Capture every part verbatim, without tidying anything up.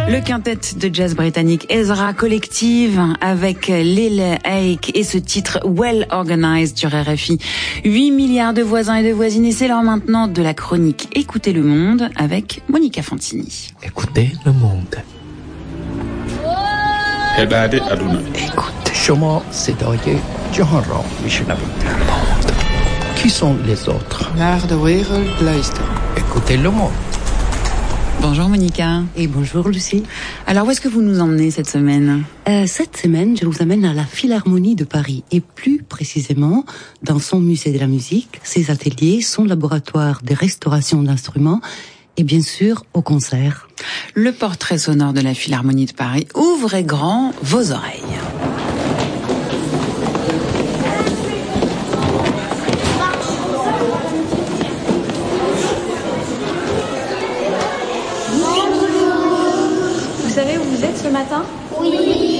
Le quintet de jazz britannique Ezra Collective avec Lil Ake et ce titre Well Organized sur R F I. huit milliards de voisins et de voisines et c'est l'heure maintenant de la chronique Écoutez le monde avec Monica Fantini. Écoutez le monde. Écoutez, شما صدای جهان را میشنوید. monde. Qui sont les autres? Naar de wereld luisteren. Écoutez le monde. Bonjour Monica. Et bonjour Lucie. Alors où est-ce que vous nous emmenez cette semaine ? euh, Cette semaine, je vous amène à la Philharmonie de Paris et plus précisément dans son musée de la musique, ses ateliers, son laboratoire de restauration d'instruments et bien sûr au concert. Le portrait sonore de la Philharmonie de Paris. Ouvrez grand vos oreilles. Vous savez où vous êtes ce matin ? Oui.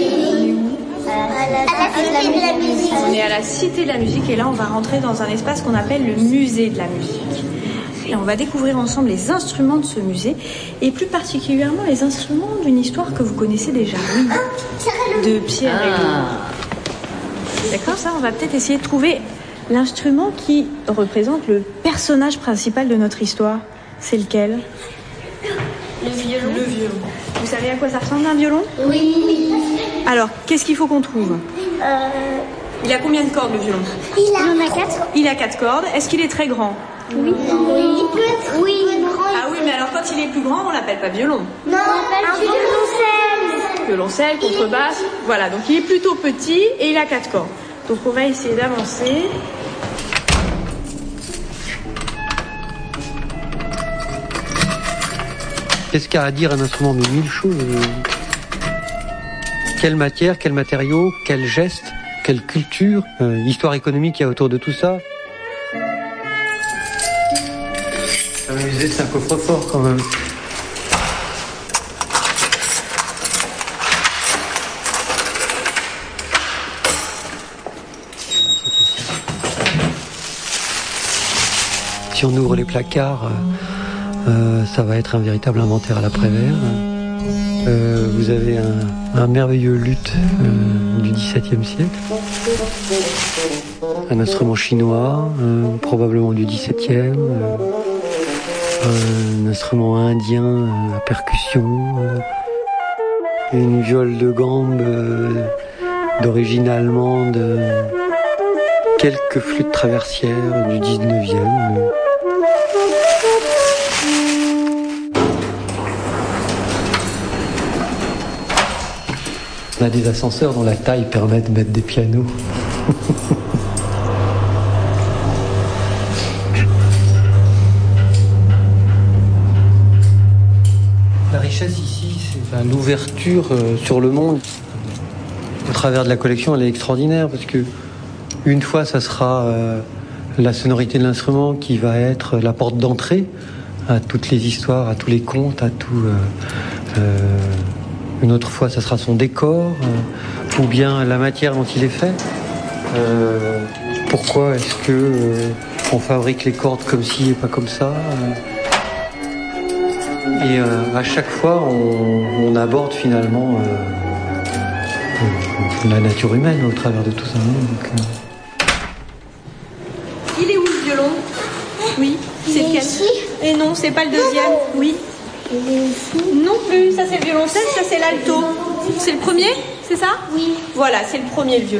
À la, à la Cité de la Musique. On est à la Cité de la Musique et là on va rentrer dans un espace qu'on appelle le musée de la musique. Et on va découvrir ensemble les instruments de ce musée et plus particulièrement les instruments d'une histoire que vous connaissez déjà. Oui. De Pierre et Louis. D'accord, ça on va peut-être essayer de trouver l'instrument qui représente le personnage principal de notre histoire. C'est lequel ? Le violon. Le violon. Vous savez à quoi ça ressemble un violon ? Oui. Alors, qu'est-ce qu'il faut qu'on trouve ? Euh, Il a combien de cordes le violon ? il a... en a quatre. Il a quatre cordes. Est-ce qu'il est très grand ? Oui. Oui. Il peut être oui. grand. Ah oui, mais alors quand il est plus grand, on l'appelle pas violon. Non, un violoncelle. Violoncelle, contrebasse. Voilà, donc il est plutôt petit et il a quatre cordes. Donc on va essayer d'avancer. Qu'est-ce qu'a à dire un instrument ? Mais mille choses. Quelle matière, quel matériau, quel geste, quelle culture, euh, histoire économique qu'il y a autour de tout ça. Un musée, c'est un coffre-fort quand même. Si on ouvre les placards, euh, Euh, ça va être un véritable inventaire à l'après-vert. Euh, vous avez un, un merveilleux luth euh, du dix-septième siècle, un instrument chinois, euh, probablement du dix-septième, euh, un instrument indien euh, à percussion, euh, une viole de gambe euh, d'origine allemande, euh, quelques flûtes traversières du dix-neuvième. Euh, On a des ascenseurs dont la taille permet de mettre des pianos. La richesse ici, c'est enfin, l'ouverture euh, sur le monde. Au travers de la collection, elle est extraordinaire parce que une fois, ça sera euh, la sonorité de l'instrument qui va être la porte d'entrée à toutes les histoires, à tous les contes, à tout. Euh, euh, Une autre fois, ça sera son décor, euh, ou bien la matière dont il est fait. Euh, pourquoi est-ce que euh, on fabrique les cordes comme ci et pas comme ça euh, Et euh, à chaque fois, on, on aborde finalement euh, euh, la nature humaine au travers de tout ça. Donc, euh... Il est où le violon ? Oui, c'est lequel ? Ici. Et non, c'est pas le deuxième. Oui. Non plus, ça c'est le violoncelle, ça c'est l'alto. C'est le premier, c'est ça ? Oui. Voilà, c'est le premier le violon.